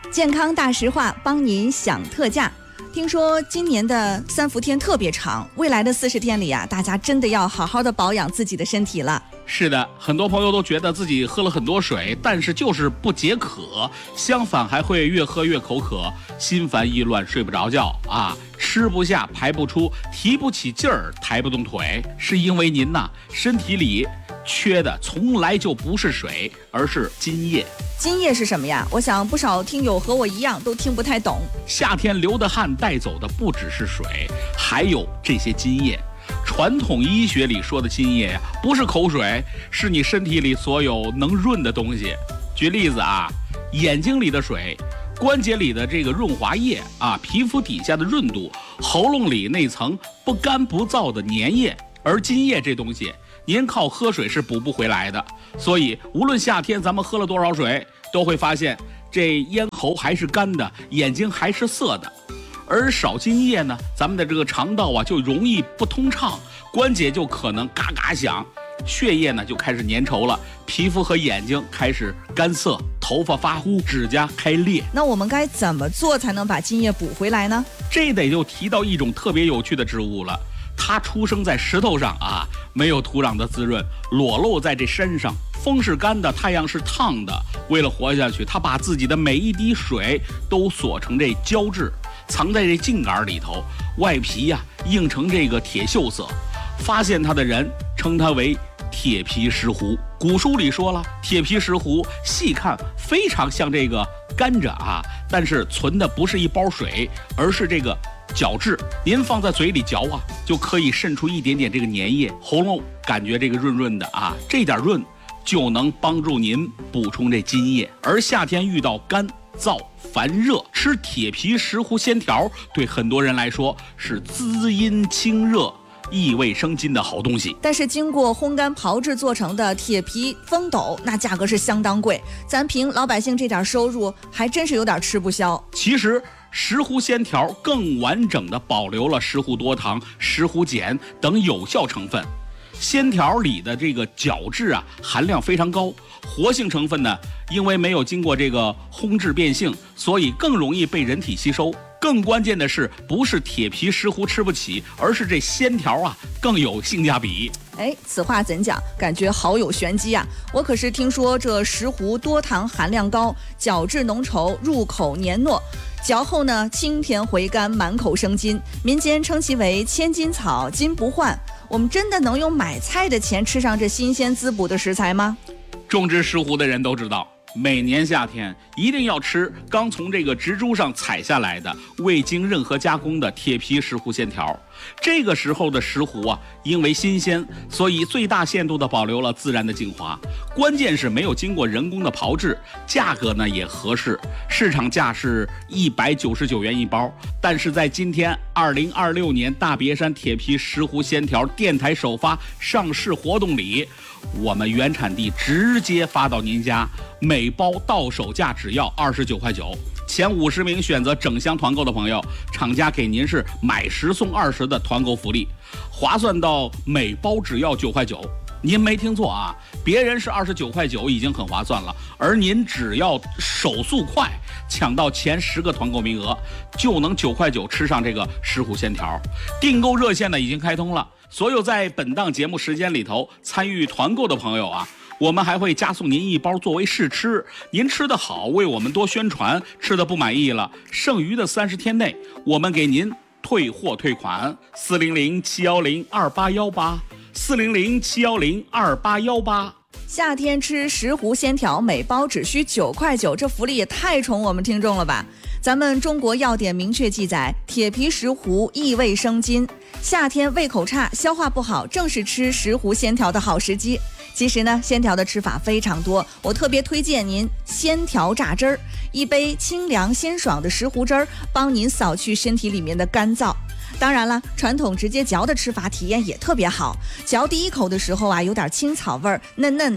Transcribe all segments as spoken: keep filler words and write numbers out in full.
健康大实话，帮您享特价。听说今年的三伏天特别长，未来的四十天里啊，大家真的要好好的保养自己的身体了。 是的，很多朋友都觉得自己喝了很多水，但是就是不解渴，相反还会越喝越口渴，心烦意乱，睡不着觉啊，吃不下，排不出，提不起劲儿，抬不动腿，是因为您呐身体里缺的从来就不是水，而是津液。 津液是什么呀？我想不少听友和我一样都听不太懂。 夏天流的汗带走的不只是水，还有这些津液。传统医学里说的津液呀，不是口水，是你身体里所有能润的东西。举例子啊，眼睛里的水，关节里的这个润滑液啊，皮肤底下的润度，喉咙里那层不干不燥的粘液。而津液这东西，您靠喝水是补不回来的。所以无论夏天咱们喝了多少水，都会发现这咽喉还是干的，眼睛还是涩的。而少津液呢，咱们的这个肠道啊就容易不通畅，关节就可能嘎嘎响，血液呢就开始粘稠了，皮肤和眼睛开始干涩，头发发糊，指甲开裂。 那我们该怎么做才能把津液补回来呢？ 这得就提到一种特别有趣的植物了，它出生在石头上啊，没有土壤的滋润，裸露在这山上，风是干的，太阳是烫的。为了活下去，它把自己的每一滴水都锁成这胶质，藏在这茎秆里头，外皮呀、啊、映成这个铁锈色。发现它的人称它为铁皮石斛。古书里说了，铁皮石斛细看非常像这个甘蔗啊，但是存的不是一包水，而是这个角质。您放在嘴里嚼啊，就可以渗出一点点这个粘液，喉咙感觉这个润润的啊，这点润就能帮助您补充这津液。而夏天遇到干燥烦热，吃铁皮石斛鲜条对很多人来说是滋阴清热、益胃生津的好东西。 但是经过烘干炮制做成的铁皮风斗，那价格是相当贵，咱凭老百姓这点收入还真是有点吃不消。 其实石斛鲜条更完整的保留了石斛多糖、石斛碱等有效成分。鲜条里的这个角质啊含量非常高，活性成分呢因为没有经过这个烘制变性，所以更容易被人体吸收。更关键的是，不是铁皮石斛吃不起，而是这鲜条啊更有性价比。 哎，此话怎讲？感觉好有玄机啊！我可是听说这石斛多糖含量高，角质浓稠，入口黏糯，嚼后呢清甜回甘，满口生津。民间称其为千金草，金不换。我们真的能用买菜的钱吃上这新鲜滋补的食材吗？ 种植石斛的人都知道，每年夏天一定要吃刚从这个植株上采下来的未经任何加工的铁皮石斛鲜条。这个时候的石斛啊，因为新鲜，所以最大限度地保留了自然的精华，关键是没有经过人工的炮制，价格呢也合适，市场价是一百九十九元一包。但是在今天二零二六年大别山铁皮石斛鲜条电台首发上市活动里，我们原产地直接发到您家，每包到手价只要二十九块九。前五十名选择整箱团购的朋友，厂家给您是买十送二十的团购福利，划算到每包只要九块九。您没听错啊，别人是二十九块九已经很划算了，而您只要手速快，抢到前十个团购名额，就能九块九吃上这个石斛鲜条。订购热线呢已经开通了，所有在本档节目时间里头参与团购的朋友啊，我们还会加送您一包作为试吃，您吃得好，为我们多宣传；吃得不满意了，剩余的三十天内，我们给您退货退款。四零零七幺零二八幺八，四零零七幺零二八幺八。 夏天吃石斛鲜条，每包只需九块九，这福利也太宠我们听众了吧！咱们中国药典明确记载，铁皮石斛益胃生津，夏天胃口差、消化不好，正是吃石斛鲜条的好时机。其实呢，鲜条的吃法非常多，我特别推荐您鲜条榨汁儿，一杯清凉鲜爽的石斛汁儿，帮您扫去身体里面的干燥。当然了，传统直接嚼的吃法体验也特别好，嚼第一口的时候啊，有点青草味儿，嫩嫩的。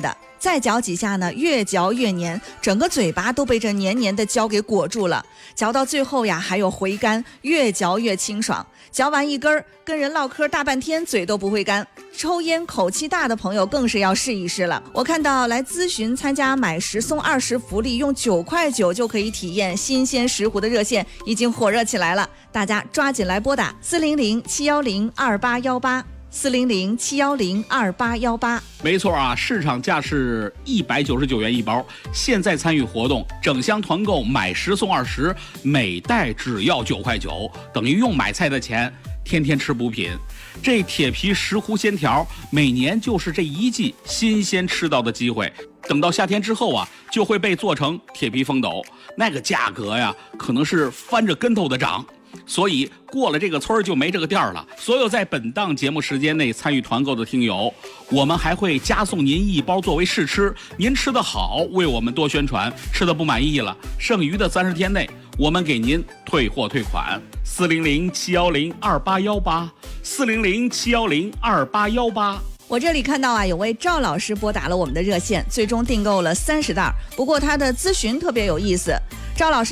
再嚼几下呢，越嚼越黏，整个嘴巴都被这黏黏的胶给裹住了。嚼到最后呀，还有回甘，越嚼越清爽。嚼完一根儿，跟人唠嗑大半天，嘴都不会干。抽烟口气大的朋友更是要试一试了。我看到来咨询参加买十送二十福利，用九块九就可以体验新鲜石斛的热线已经火热起来了，大家抓紧来拨打四零零七幺零二八幺八。四零零七幺零二八幺八， 没错啊，市场价是一百九十九元一包，现在参与活动，整箱团购买十送二十，每袋只要九块九，等于用买菜的钱，天天吃补品。这铁皮石斛鲜条，每年就是这一季新鲜吃到的机会。等到夏天之后啊，就会被做成铁皮风斗，那个价格呀，可能是翻着跟头的涨。所以过了这个村就没这个店了。所有在本档节目时间内参与团购的听友，我们还会加送您一包作为试吃，您吃得好为我们多宣传，吃得不满意了，剩余的三十天内我们给您退货退款。四零零七幺零二八幺八，四零零七幺零二八幺八。 我这里看到啊，有位赵老师拨打了我们的热线，最终订购了三十袋，不过他的咨询特别有意思。赵老师